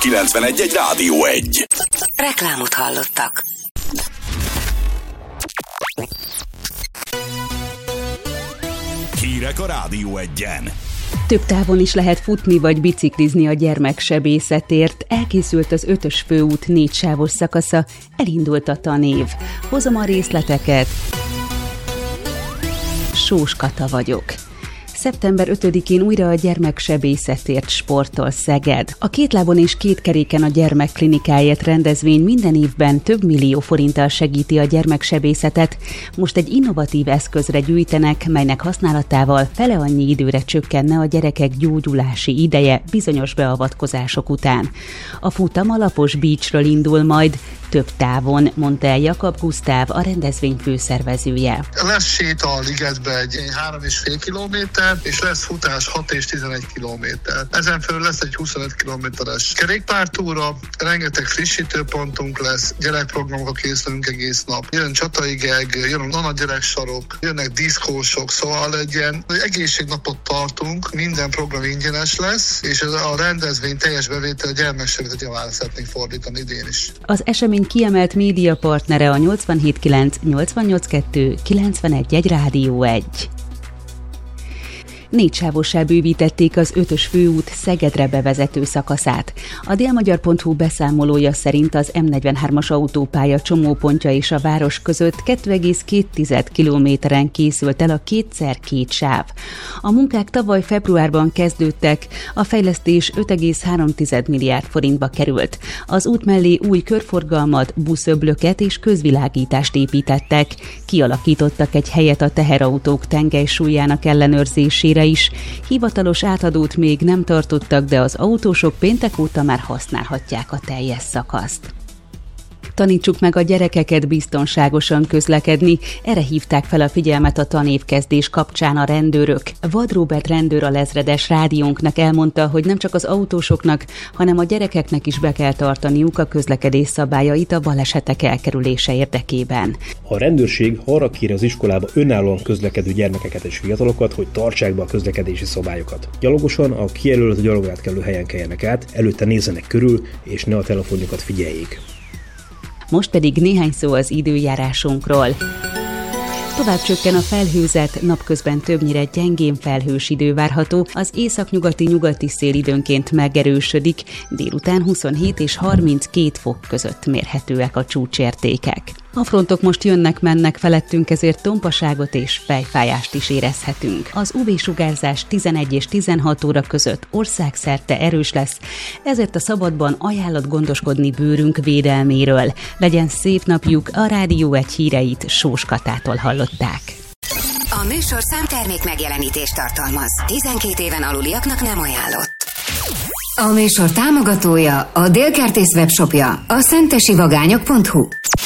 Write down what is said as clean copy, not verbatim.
91.1 Rádió 1. Reklámot hallottak. Hírek a Rádió 1-en. Több távon is lehet futni vagy biciklizni a gyermeksebészetért. Elkészült az 5-ös főút 4 sávos szakasza, elindult a tanév. Hozom a részleteket. Sós Kata vagyok. Szeptember 5-én újra a gyermeksebészetért sportol Szeged. A két lábon és két keréken a gyermekklinikáért rendezvény minden évben több millió forinttal segíti a gyermeksebészetet. Most egy innovatív eszközre gyűjtenek, melynek használatával fele annyi időre csökkenne a gyerekek gyógyulási ideje bizonyos beavatkozások után. A futam a Lapos Beachről indul majd, több távon, mondta el Jakab Gusztáv, a rendezvény főszervezője. Lesz séta a ligetbe egy 3,5 kilométer, és lesz futás 6 és 11 kilométer. Ezen felül lesz egy 25 kilométeres kerékpártúra, rengeteg frissítőpontunk lesz, gyerekprogramokra készülünk egész nap. Jön csataigeg, jön a nana gyereksarok, jönnek diszkósok, szóval egy ilyen egészségnapot tartunk, minden program ingyenes lesz, és a rendezvény teljes bevétel a gyermeksebészet javára szeretnénk fordítani idén is. Az esemény kiemelt médiapartnere a 87.9, 88.2, 91.1 Rádió 1. 4 sávossá bővítették az 5-ös főút Szegedre bevezető szakaszát. A délmagyar.hu beszámolója szerint az M43-as autópálya csomópontja és a város között 2,2 kilométeren készült el a 2x2 sáv. A munkák tavaly februárban kezdődtek, a fejlesztés 5,3 milliárd forintba került. Az út mellé új körforgalmat, buszöblöket és közvilágítást építettek. Kialakítottak egy helyet a teherautók tengelysúlyának ellenőrzésére is. Hivatalos átadót még nem tartottak, de az autósok péntek óta már használhatják a teljes szakaszt. Tanítsuk meg a gyerekeket biztonságosan közlekedni, erre hívták fel a figyelmet a tanévkezdés kapcsán a rendőrök. Vad Róbert rendőr alezredes rádiónknak elmondta, hogy nem csak az autósoknak, hanem a gyerekeknek is be kell tartaniuk a közlekedés szabályait a balesetek elkerülése érdekében. A rendőrség arra kéri az iskolába önállóan közlekedő gyermekeket és fiatalokat, hogy tartsák be a közlekedési szabályokat. Gyalogosan a kijelölt gyalogátkelő helyen keljenek át, előtte nézzenek körül, és ne a telefonjukat figyeljék. Most pedig néhány szó az időjárásunkról. Tovább csökken a felhőzet, napközben többnyire gyengén felhős idő várható, az északnyugati szél időnként megerősödik, délután 27 és 32 fok között mérhetőek a csúcsértékek. A frontok most jönnek-mennek felettünk, ezért tompaságot és fejfájást is érezhetünk. Az UV-sugárzás 11 és 16 óra között országszerte erős lesz, ezért a szabadban ajánlott gondoskodni bőrünk védelméről. Legyen szép napjuk, a Rádió 1 híreit Sós Katától hallották. A műsor számtermék megjelenítést tartalmaz. 12 éven aluliaknak nem ajánlott. A műsor támogatója, a Délkertész webshopja, a szentesivagányok.hu.